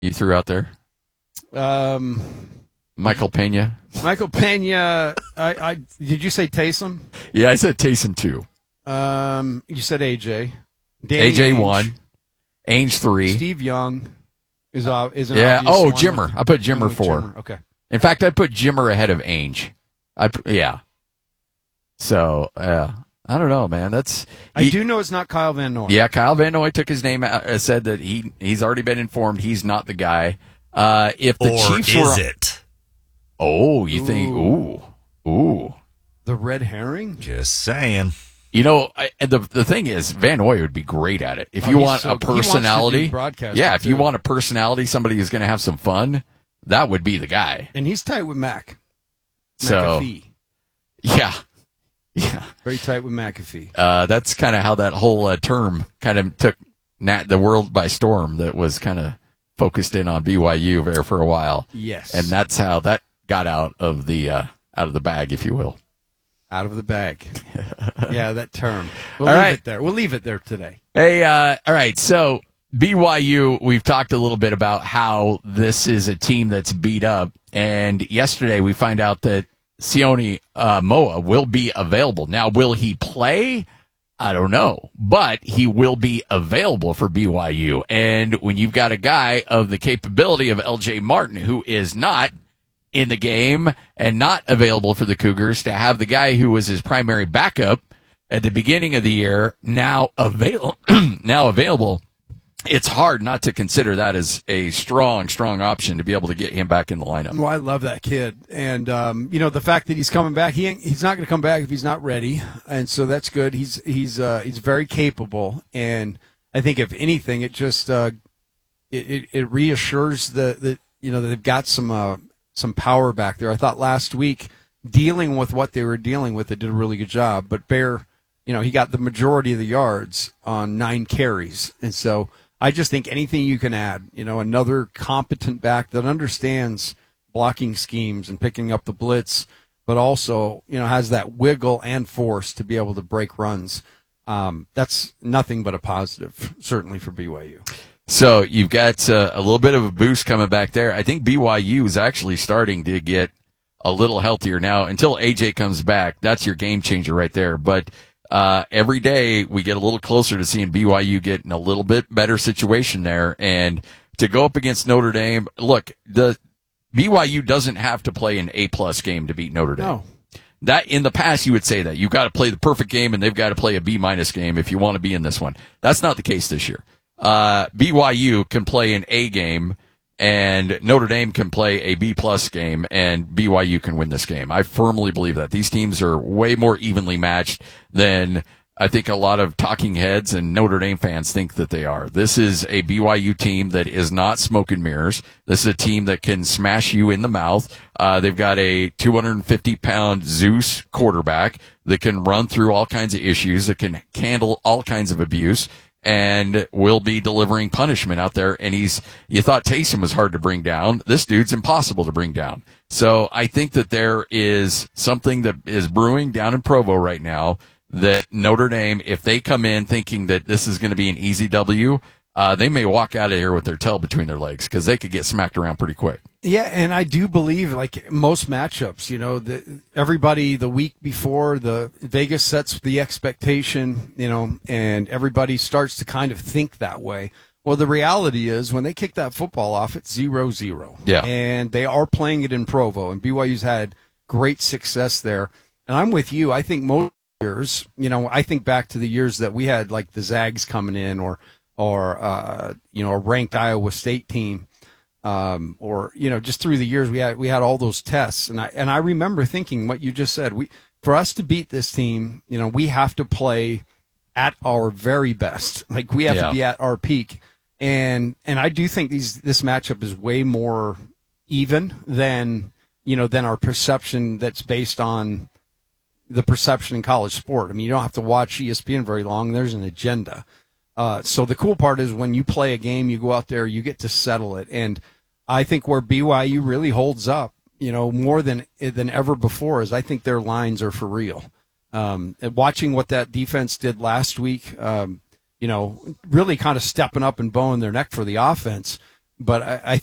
you threw out there? Um, Michael Pena. Michael Pena. Did you say Taysom? Yeah, I said Taysom 2. You said AJ. AJ Ainge. 1. Ainge 3. Steve Young is an Yeah. obvious one. Jimmer. I put Jimmer 4. Jimmer. Okay. In fact, I put Jimmer ahead of Ainge. Yeah. So, I don't know, man. I do know it's not Kyle Van Noy. Yeah, Kyle Van Noy took his name out, said that he's already been informed he's not the guy. If the Chiefs is it? Oh, you think? Ooh. The red herring? Just saying. You know, the thing is, Van Noy would be great at it. If you want a personality, if you want a personality, somebody who's going to have some fun, that would be the guy. And he's tight with Mac. So, McAfee. Yeah. Very tight with McAfee. That's kind of how that whole term kind of took the world by storm. That was kind of focused in on BYU there for a while. Yes. And that's how that got out of the bag, if you will. Out of the bag. Yeah, that term. All right. We'll leave it there today. Hey, all right. So BYU, we've talked a little bit about how this is a team that's beat up. And yesterday we find out that Sione Moa will be available. Now, will he play? I don't know. But he will be available for BYU. And when you've got a guy of the capability of LJ Martin, who is not in the game and not available for the Cougars, to have the guy who was his primary backup at the beginning of the year now available, it's hard not to consider that as a strong option to be able to get him back in the lineup. Well, I love that kid. And, the fact that he's coming back, he's not going to come back if he's not ready. And so that's good. He's very capable. And I think if anything, it just, it reassures that they've got some power back there. I thought last week, dealing with what they were dealing with, they did a really good job. But Bear, he got the majority of the yards on 9 carries. And so I just think anything you can add, another competent back that understands blocking schemes and picking up the blitz, but also, has that wiggle and force to be able to break runs. That's nothing but a positive, certainly for BYU. So you've got a little bit of a boost coming back there. I think BYU is actually starting to get a little healthier now. Until AJ comes back, that's your game changer right there. But every day we get a little closer to seeing BYU get in a little bit better situation there. And to go up against Notre Dame, look, the BYU doesn't have to play an A-plus game to beat Notre Dame. No. That in the past you would say that. You've got to play the perfect game and they've got to play a B- game if you want to be in this one. That's not the case this year. BYU can play an A game and Notre Dame can play a B+ game and BYU can win this game. I firmly believe that. These teams are way more evenly matched than I think a lot of talking heads and Notre Dame fans think that they are. This is a BYU team that is not smoke and mirrors. This is a team that can smash you in the mouth. They've got a 250-pound Zeus quarterback that can run through all kinds of issues, that can handle all kinds of abuse, and will be delivering punishment out there. And you thought Taysom was hard to bring down. This dude's impossible to bring down. So I think that there is something that is brewing down in Provo right now that Notre Dame, if they come in thinking that this is going to be an easy W, they may walk out of here with their tail between their legs because they could get smacked around pretty quick. Yeah, and I do believe, like most matchups, everybody the week before, the Vegas sets the expectation, and everybody starts to kind of think that way. Well, the reality is when they kick that football off, it's 0-0. Yeah. And they are playing it in Provo, and BYU's had great success there. And I'm with you. I think most years, I think back to the years that we had like the Zags coming in or a ranked Iowa State team. Just through the years we had all those tests, and I remember thinking what you just said. For us to beat this team, we have to play at our very best. Like we have to be at our peak, and I do think this matchup is way more even than our perception that's based on the perception in college sport. I mean, you don't have to watch ESPN very long. There's an agenda. So the cool part is when you play a game, you go out there, you get to settle it. And I think where BYU really holds up, more than ever before is I think their lines are for real. And watching what that defense did last week, really kind of stepping up and bowing their neck for the offense. but I